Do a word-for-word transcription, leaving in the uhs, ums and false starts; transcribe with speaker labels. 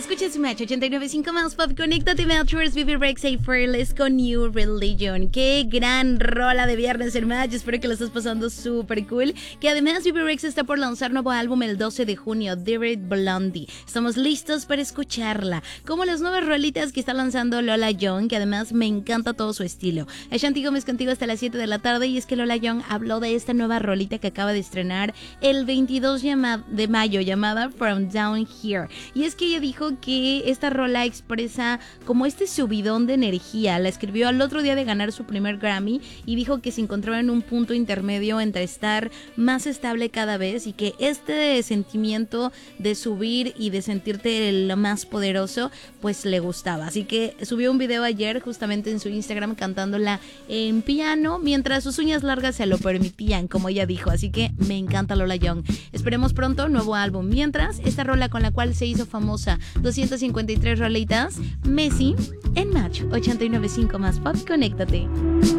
Speaker 1: Escuchas Match ochenta y nueve punto cinco más Pop. Conéctate, Matchers, Vivi Rex y Fearless con New Religion. Qué gran rola de viernes en Match. Espero que lo estés pasando súper cool. Que además Vivi Rex está por lanzar nuevo álbum el doce de junio, Dirty Blondie. Estamos listos para escucharla. Como las nuevas rolitas que está lanzando Lola Young, que además me encanta todo su estilo. Ashanti Gómez contigo hasta las siete de la tarde. Y es que Lola Young habló de esta nueva rolita que acaba de estrenar el veintidós de mayo, llamada From Down Here. Y es que ella dijo que esta rola expresa como este subidón de energía. La escribió al otro día de ganar su primer Grammy y dijo que se encontraba en un punto intermedio entre estar más estable cada vez y que este sentimiento de subir y de sentirte lo más poderoso pues le gustaba. Así que subió un video ayer justamente en su Instagram cantándola en piano mientras sus uñas largas se lo permitían, como ella dijo. Así que me encanta Lola Young. Esperemos pronto nuevo álbum. Mientras, esta rola con la cual se hizo famosa, doscientas cincuenta y tres rolitas, Messi en Match ochenta y nueve punto cinco más Pop. Conéctate.